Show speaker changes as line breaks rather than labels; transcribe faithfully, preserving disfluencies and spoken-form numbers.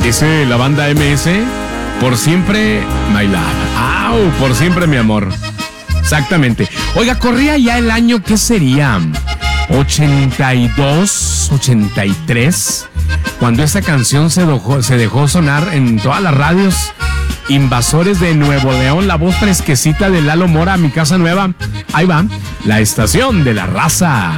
Dice la banda M S, por siempre, my love. ¡Au! Por siempre, mi amor. Exactamente. Oiga, corría ya el año, ¿qué sería? ochenta y dos, ochenta y tres, cuando esta canción se dejó, se dejó sonar en todas las radios. Invasores de Nuevo León, la voz fresquecita de Lalo Mora, Mi Casa Nueva. Ahí va, la estación de la raza.